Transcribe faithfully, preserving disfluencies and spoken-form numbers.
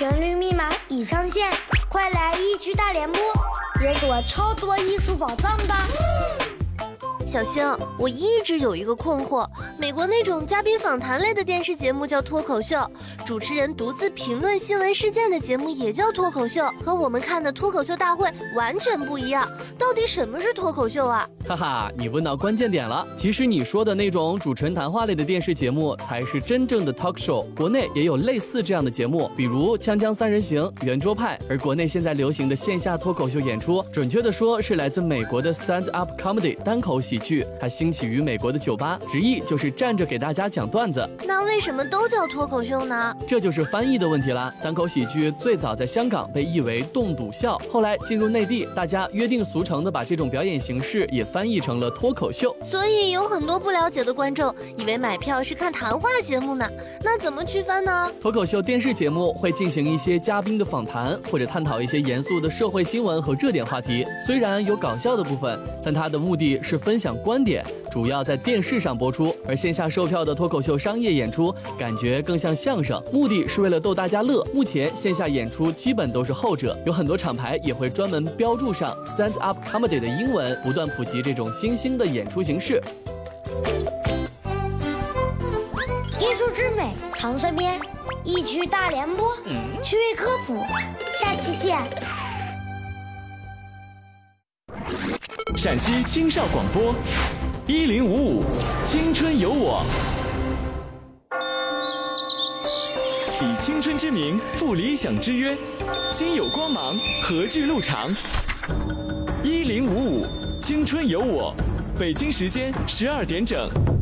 旋律密码已上线，快来一区大联播，解锁超多艺术宝藏吧！ 小星，我一直有一个困惑，美国那种嘉宾访谈类的电视节目叫脱口秀，主持人独自评论新闻事件的节目也叫脱口秀，和我们看的脱口秀大会完全不一样。到底什么是脱口秀啊？ 哈哈，你问到关键点了。其实你说的那种主持人谈话类的电视节目才是真正的 talk show。国内也有类似这样的节目，比如《锵锵三人行》、圆桌派。而国内现在流行的线下脱口秀演出，准确的说是来自美国的 stand up comedy 单口喜剧，它兴起于美国的酒吧，直译就是站着给大家讲段子。 那为什么都叫脱口秀呢？ 这就是翻译的问题啦。单口喜剧最早在香港被译为冻笃笑，后来进入内地，大家约定俗成的把这种表演形式也翻译成了脱口秀。 所以有很多不了解的观众以为买票是看谈话节目呢，那怎么区分呢？ 脱口秀电视节目会进行一些嘉宾的访谈，或者探讨一些严肃的社会新闻和热点话题。虽然有搞笑的部分，但它的目的是分享观点，主要在电视上播出。而线下售票的脱口秀商业演出感觉更像相声，目的是为了逗大家乐。目前线下演出基本都是后者，有很多厂牌也会专门标注上 stand up comedy 的英文，不断普及这种新兴的演出形式。 艺术之美藏身边，一区大联播，趣味科普，下期见。 陕西青少广播一零五五青春有我，以青春之名赴理想之约，心有光芒何惧路长。一零五五青春有我，北京时间十二点整。